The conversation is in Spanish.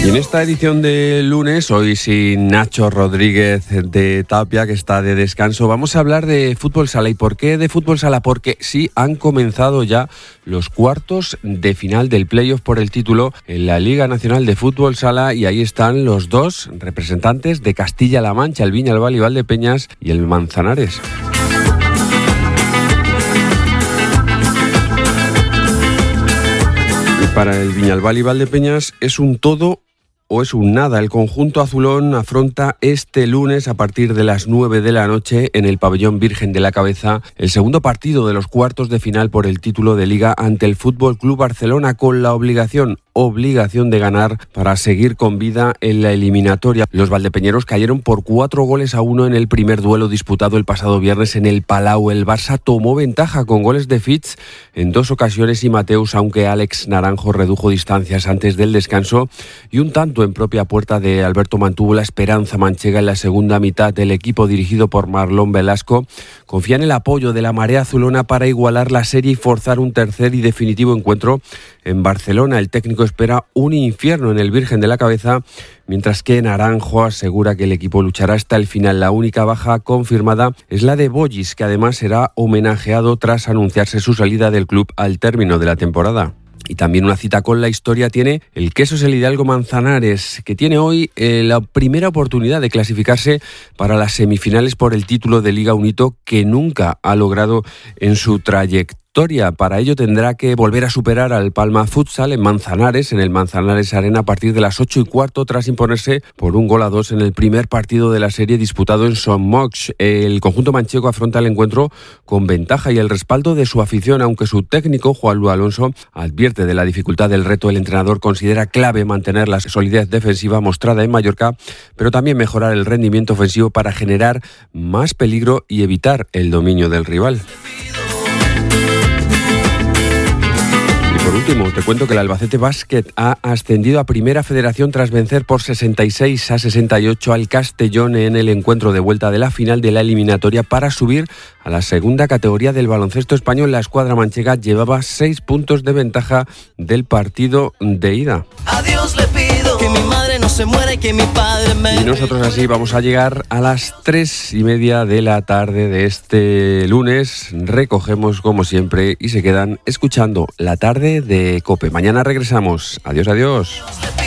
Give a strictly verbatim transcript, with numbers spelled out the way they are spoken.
Y en esta edición de lunes, hoy sin Nacho Rodríguez de Tapia, que está de descanso, vamos a hablar de fútbol sala. ¿Y por qué de fútbol sala? Porque sí, han comenzado ya los cuartos de final del playoff por el título en la Liga Nacional de Fútbol Sala, y ahí están los dos representantes de Castilla-La Mancha, el Viñalbal y Valdepeñas, y el Manzanares. Y para el Viñalbal y Valdepeñas es un todo o es un nada. El conjunto azulón afronta este lunes a partir de las nueve de la noche en el pabellón Virgen de la Cabeza el segundo partido de los cuartos de final por el título de Liga ante el Fútbol Club Barcelona, con la obligación obligación de ganar para seguir con vida en la eliminatoria. Los valdepeñeros cayeron por cuatro goles a uno en el primer duelo disputado el pasado viernes en el Palau. El Barça tomó ventaja con goles de Fitz en dos ocasiones y Mateus, aunque Alex Naranjo redujo distancias antes del descanso, y un tanto en propia puerta de Alberto mantuvo la esperanza manchega en la segunda mitad. Del equipo dirigido por Marlon Velasco confía en el apoyo de la marea azulona para igualar la serie y forzar un tercer y definitivo encuentro en Barcelona. El técnico espera un infierno en el Virgen de la Cabeza, mientras que Naranjo asegura que el equipo luchará hasta el final. La única baja confirmada es la de Bollis, que además será homenajeado tras anunciarse su salida del club al término de la temporada. Y también una cita con la historia tiene el Quesos El Hidalgo Manzanares, que tiene hoy eh, la primera oportunidad de clasificarse para las semifinales por el título de Liga, un hito que nunca ha logrado en su trayectoria. Para ello tendrá que volver a superar al Palma Futsal en Manzanares, en el Manzanares Arena, a partir de las ocho y cuarto, tras imponerse por un gol a dos en el primer partido de la serie disputado en Son Moix. El conjunto manchego afronta el encuentro con ventaja y el respaldo de su afición, aunque su técnico, Juan Luis Alonso, advierte de la dificultad del reto. El entrenador considera clave mantener la solidez defensiva mostrada en Mallorca, pero también mejorar el rendimiento ofensivo para generar más peligro y evitar el dominio del rival. Por último, te cuento que el Albacete Basket ha ascendido a Primera Federación tras vencer por sesenta y seis a sesenta y ocho al Castellón en el encuentro de vuelta de la final de la eliminatoria para subir a la segunda categoría del baloncesto español. La escuadra manchega llevaba seis puntos de ventaja del partido de ida. Adiós, le pido que mi madre no se muera y que mi padre me... Y nosotros así vamos a llegar a las tres y media de la tarde de este lunes. Recogemos como siempre y se quedan escuchando La Tarde de COPE. Mañana regresamos. Adiós, adiós.